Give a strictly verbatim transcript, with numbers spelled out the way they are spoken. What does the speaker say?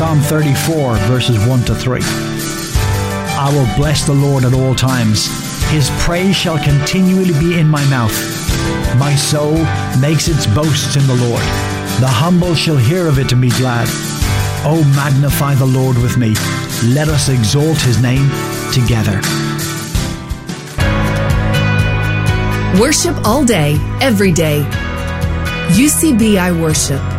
Psalm thirty-four, verses one to three. I will bless the Lord at all times. His praise shall continually be in my mouth. My soul makes its boasts in the Lord. The humble shall hear of it and be glad. Oh, magnify the Lord with me. Let us exalt his name together. Worship all day, every day. U C B I Worship.